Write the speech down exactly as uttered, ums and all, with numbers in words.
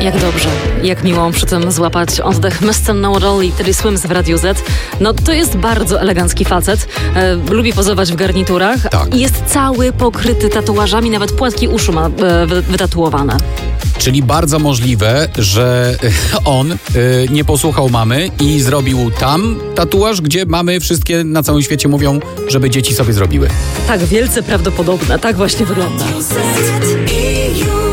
Jak dobrze, jak miło przy tym złapać oddech. mister Know-It-All i Teddy Swims w Radiu Z. No to jest bardzo elegancki facet. E, lubi pozować w garniturach. Tak. I jest cały pokryty tatuażami, nawet płatki uszu ma e, wy, wytatuowane. Czyli bardzo możliwe, że on y, nie posłuchał mamy i zrobił tam tatuaż, gdzie mamy wszystkie na całym świecie mówią, żeby dzieci sobie zrobiły. Tak wielce prawdopodobne, tak właśnie wygląda. Z i U.